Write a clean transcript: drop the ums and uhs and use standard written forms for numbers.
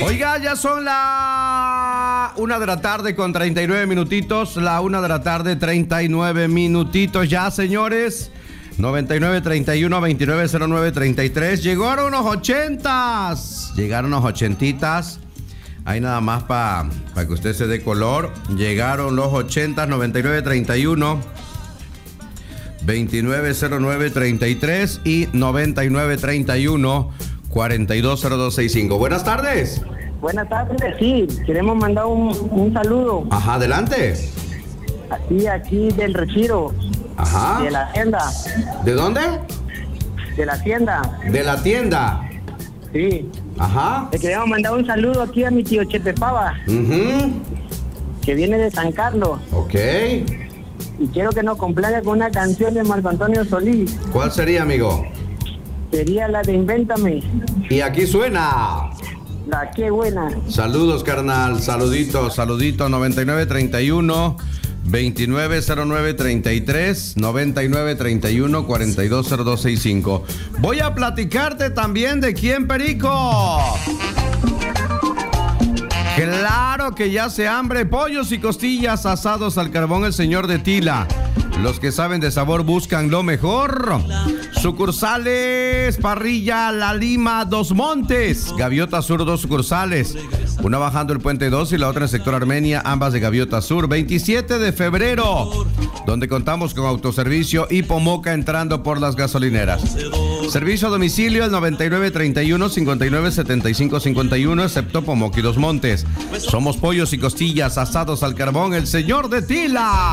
Oiga, ya son la 1 de la tarde con 39 minutitos. La 1 de la tarde, 39 minutitos ya, señores. 9931-2909-33. Llegaron los 80s. Llegaron los 80s. Ahí nada más para que usted se dé color. Llegaron los 80s. 9931-2909-33 y 9931-420265. Buenas tardes. Buenas tardes, sí, queremos mandar un saludo. Ajá, adelante. Aquí del Retiro. Ajá. De la tienda. ¿De dónde? De la tienda. De la tienda. Sí. Ajá. Le queremos mandar un saludo aquí a mi tío Chepe Pava, que viene de San Carlos. Ok. Y quiero que nos complaga con una canción de Marco Antonio Solís. ¿Cuál sería, amigo? Sería la de Invéntame. Y aquí suena. La qué buena. Saludos, carnal. Saludito, 9931-2909-33, 9931-420265. Voy a platicarte también de quién, Perico. Claro que ya se hambre. Pollos y costillas asados al carbón El Señor de Tila. Los que saben de sabor buscan lo mejor. Sucursales: Parrilla La Lima, Dos Montes. Gaviota Sur, 2 sucursales. Una bajando el Puente 2 y la otra en el sector Armenia, ambas de Gaviota Sur. 27 de febrero, donde contamos con autoservicio y Pomoca entrando por las gasolineras. Servicio a domicilio al 9931-597551, excepto Pomoca y Dos Montes. Somos pollos y costillas asados al carbón El Señor de Tila.